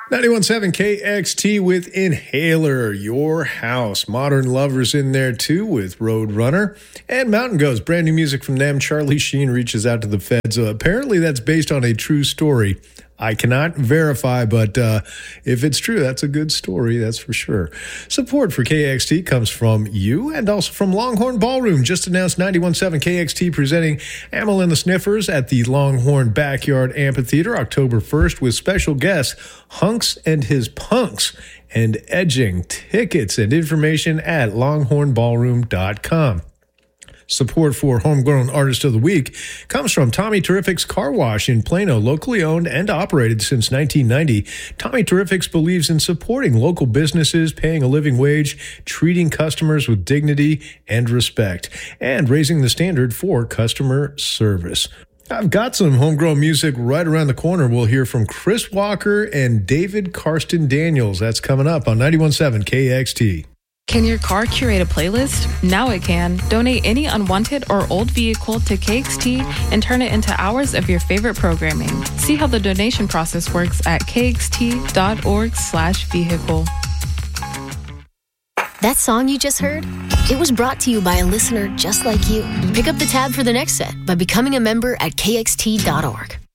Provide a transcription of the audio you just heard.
91.7 KXT with Inhaler, Your House. Modern Lovers in there too with Roadrunner. And Mountain Goes, brand new music from them. Charlie Sheen reaches out to the feds. Apparently that's based on a true story. I cannot verify, but if it's true, that's a good story, that's for sure. Support for KXT comes from you and also from Longhorn Ballroom. Just announced 91.7 KXT presenting Amyl and the Sniffers at the Longhorn Backyard Amphitheater October 1st with special guests Hunks and His Punks and Edging. Tickets and information at longhornballroom.com. Support for Homegrown Artist of the Week comes from Tommy Terrific's Car Wash in Plano, locally owned and operated since 1990. Tommy Terrific's believes in supporting local businesses, paying a living wage, treating customers with dignity and respect, and raising the standard for customer service. I've got some homegrown music right around the corner. We'll hear from Chris Walker and David Karsten Daniels. That's coming up on 91.7 KXT. Can your car curate a playlist? Now it can. Donate any unwanted or old vehicle to KXT and turn it into hours of your favorite programming. See how the donation process works at kxt.org/vehicle. That song you just heard? It was brought to you by a listener just like you. Pick up the tab for the next set by becoming a member at kxt.org.